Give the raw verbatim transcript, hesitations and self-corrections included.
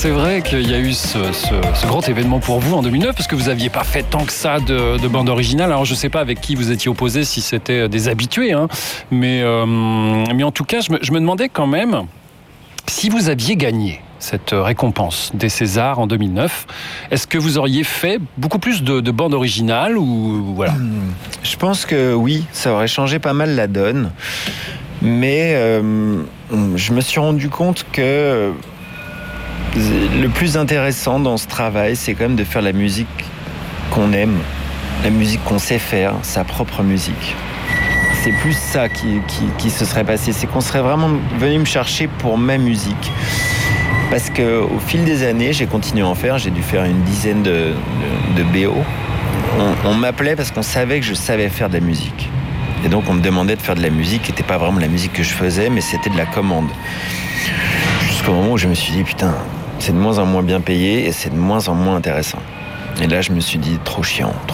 c'est vrai qu'il y a eu ce, ce, ce grand événement pour vous en deux mille neuf, parce que vous n'aviez pas fait tant que ça de, de bande originale. Alors je ne sais pas avec qui vous étiez opposé, si c'était des habitués, hein. mais, euh, mais en tout cas, je me, je me demandais quand même si vous aviez gagné cette récompense des Césars en deux mille neuf, est-ce que vous auriez fait beaucoup plus de, de bandes originales ou voilà? Je pense que oui, ça aurait changé pas mal la donne. Mais euh, je me suis rendu compte que le plus intéressant dans ce travail, c'est quand même de faire la musique qu'on aime, la musique qu'on sait faire, sa propre musique. C'est plus ça qui, qui, qui se serait passé, c'est qu'on serait vraiment venu me chercher pour ma musique. Parce qu'au fil des années, j'ai continué à en faire, j'ai dû faire une dizaine de, de, de B O. On, on m'appelait parce qu'on savait que je savais faire de la musique. Et donc on me demandait de faire de la musique qui n'était pas vraiment la musique que je faisais, mais c'était de la commande. Jusqu'au moment où je me suis dit, putain, c'est de moins en moins bien payé et c'est de moins en moins intéressant. Et là, je me suis dit, trop chiant,